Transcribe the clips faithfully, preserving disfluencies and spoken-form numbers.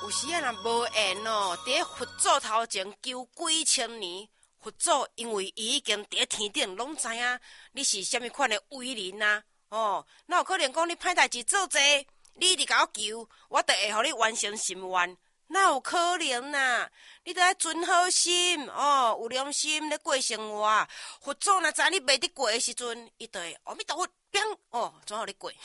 有时啊，若无缘哦，伫佛祖头前求几千年，佛祖因为伊已经伫天顶，拢知影你是虾米款的为人啊。哦，哪有可能讲你歹代志做者，你直甲我求，我就会互你完成心愿？哪有可能啊？你得爱存好心哦，有良心咧过生活。佛祖若知你袂得过的时阵，伊就会阿弥陀佛，砰哦，怎互你过？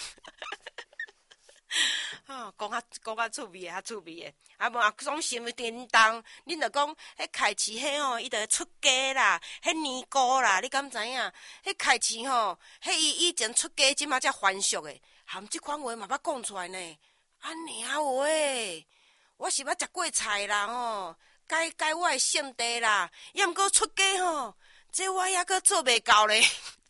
啊，讲较讲较趣味诶，较趣味诶。啊无啊，种心叮当，恁着讲迄开市迄吼，伊着会出家啦，迄年糕啦，你敢知影？迄开市吼，迄伊以前出家，即马才还俗诶，含即款话嘛捌讲出来呢。安尼啊话，我是捌食过菜啦吼，改改我诶性地啦，抑毋过出家吼，这我抑阁做袂到咧。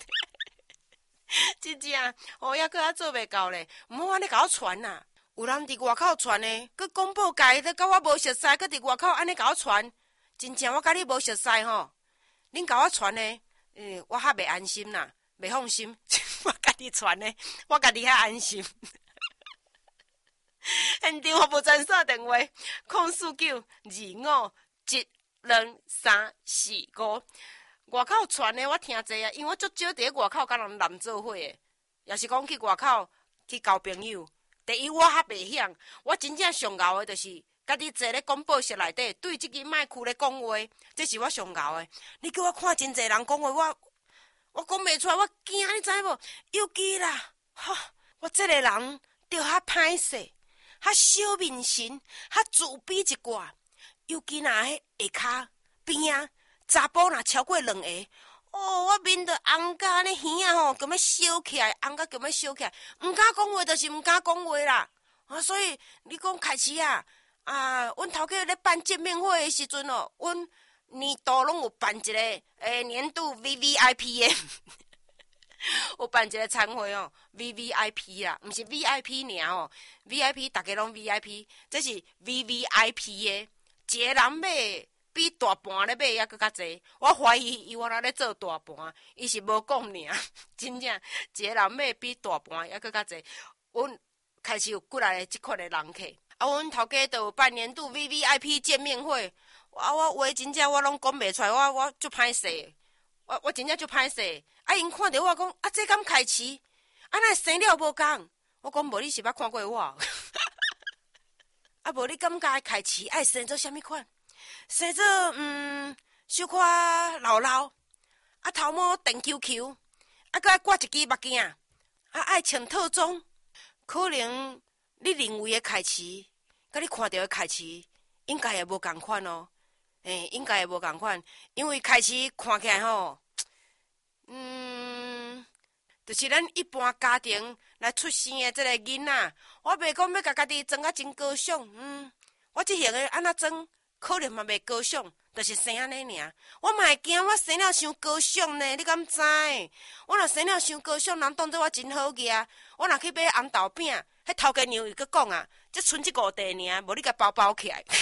真正，哦，抑阁还做袂到咧，毋好安尼甲我传呐。有人伫外口传呢，佮公布家己甲我无熟悉，佮伫外口安尼甲我传，真正我甲你无熟悉吼。恁甲我传呢，嗯，我较袂安心啦，袂放心。我家己传呢，我家己较安心。现场服务专线电话：空四九二五一两三四五。外口传的我听济啊，因为我足少伫咧外口甲人男做伙的，也是讲去外口去交朋友。第一我较袂晓，我真正上敖的，就是家己坐咧广播室内底对即支麦克咧讲话，这是我上敖的。你叫我看真侪人讲话，我我讲袂出来，我惊，你知无？尤其啦，哈，我这个人着较歹势，较小面神，较自卑一寡。尤其若迄下骹边啊。查甫若超过两个，哦，我面着红甲安尼耳啊吼，咁要烧起来，红甲咁要烧起来，毋敢讲话，就是毋敢讲话啦。啊，所以你讲开始啊，啊，阮头家咧办见面会的时阵哦，阮年度拢有办一个诶年度 V V I P 的，有办一个餐会哦 ，V V I P 啦，毋是 V I P 尔哦 ，V I P 大家拢 V I P， 这是 V V I P 的，一个人买。比大盘咧买抑搁较济，我怀疑伊原来咧做大盘，伊是无讲尔，真正一个人买比大盘抑搁较济。阮开始有过来的即款的人客，啊，阮头家就有办年度 V V I P 见面会，啊，我话真正我拢讲袂出来，我我足歹势，我我真正足歹势。啊，因看着我讲，啊，这敢开市，啊，那生了无共？我讲无，你是捌看过我？啊，无你感觉开市爱生做啥物款？生做嗯，小可老老，啊头毛电 Q Q， 啊搁爱挂一支目镜，啊爱穿套装，可能你认为的开市，甲你看到的开市，应该会无共款哦。诶、欸，应该会无共款，因为开始看起来吼，嗯，就是咱一般家庭来出生的这个囡仔，我袂讲要甲家己装啊真高尚，嗯，我即型的安怎装？可能嘛袂高尚，就是生安尼尔。我嘛会惊，我生了伤高尚呢，你敢知？我若生了伤高尚，人当做我真好个。我若去买红豆饼，迄头家娘又搁讲啊，只剩即五袋尔，无你甲包包起来，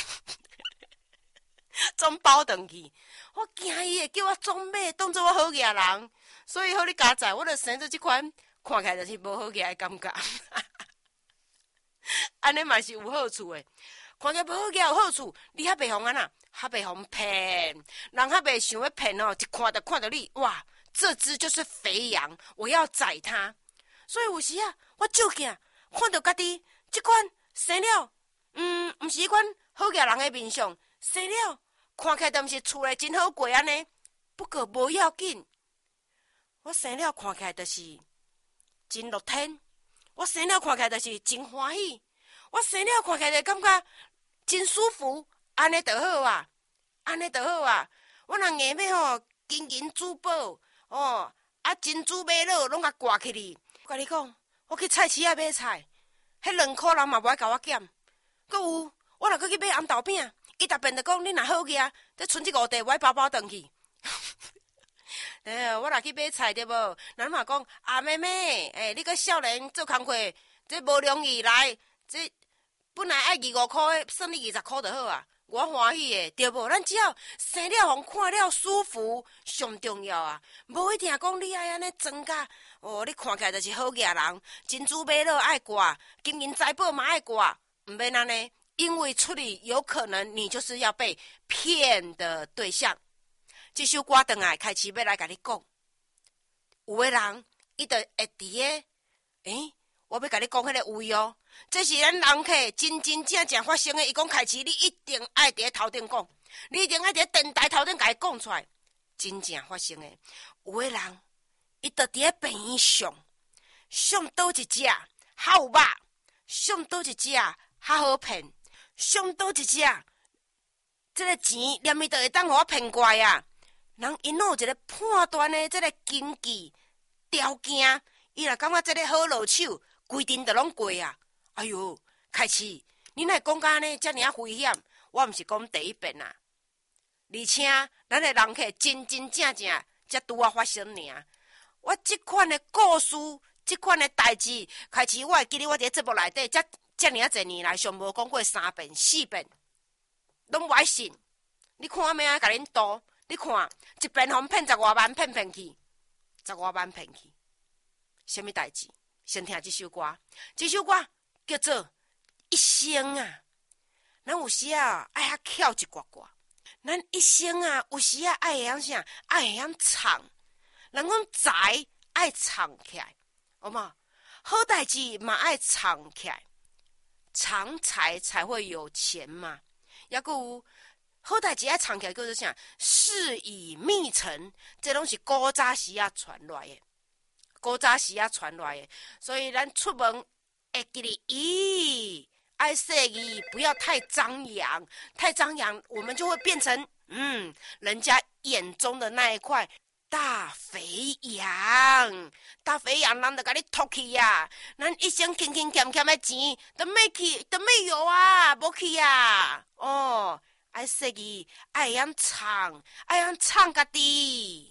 总包转去。我惊伊会叫我总买，当做我好个人。所以好你家在，我著生做即款，看起来就是无好个的感觉。安尼嘛是有好处的。看起来无好个有好处，你还袂互安那，还袂互骗，人还袂想要骗哦，一看就看到你，哇，这只就是肥羊，我要宰它。所以有时啊，我就惊看到家己即款生了，嗯，毋是迄款好个人的面相，生了看起来都毋是厝内真好过安尼，不过无要紧，我生了看起来就是真乐天，我生了看起来就是真欢喜，我生了看起来就感觉。真舒服，安尼就好啊，安尼就好啊。我若硬要吼金银珠宝，哦，啊珍珠玛瑙拢甲挂起哩。我甲你讲，我去菜市仔买菜，迄两箍人嘛无爱甲我减。搁有，我若搁去买红豆饼，伊逐遍就讲你若好个啊，这剩即五袋，我包包转去。诶，我若去买菜对无？人嘛讲啊妹妹，诶，你个少年做工课，这无容易来，这。本来爱二五块，算你二十块就好啊！我欢喜的，对无？咱只要生了互看了舒服，上重要啊！无一定讲你爱安尼装甲哦，你看起来就是好个人，珍珠玛瑙爱挂，金银财宝嘛爱挂，毋免安尼， 因为出去有可能你就是要被骗的对象。这首歌回来开始要来跟你讲，有的人伊就会伫个，诶，我要跟你讲迄个位哦，这是咱人客真真正正发生的。伊讲开始，你一定爱伫个头顶讲，你一定爱伫个电台头顶甲伊讲出来，真正发生的。有的人伊就伫个病院上上倒一只较有肉，上倒一只较好骗，上倒一只，这个钱念伊就会当互我骗过啊！人因有一个判断的这个经济条件，伊若感觉这个好落手，规定就拢过啊！哎哟，开始你若讲甲安尼遮尔啊危险，我毋是讲第一遍啊，而且咱的人客真真正正才拄啊发生尔。我即款的故事，即款的代志，开始我会记得我伫个节目内底，遮遮尔啊侪年来上无讲过三遍四遍，拢无爱信。你看我要安甲恁赌？你看一遍互骗十外万，骗骗去，十外万骗去，什么代志？先听这首歌，这首歌叫做《一生》啊。咱有时啊爱遐巧一寡寡，咱一生啊有时啊爱会晓啥，爱会晓藏。人讲财爱藏起来，好嘛？好代志嘛爱藏起来，藏财才会有钱嘛。抑佫有好代志爱藏起来，叫做啥？事以密成，这拢是古早时啊传来的，古早时啊传来的。所以咱出门会记得，咦，爱说伊不要太张扬，太张扬，我们就会变成嗯，人家眼中的那一块大肥羊。大肥羊，人就甲你托去啊！咱一生勤勤俭俭的钱，都没去，都没有啊，无去啊！哦。爱说伊，爱晓藏，爱晓藏家己。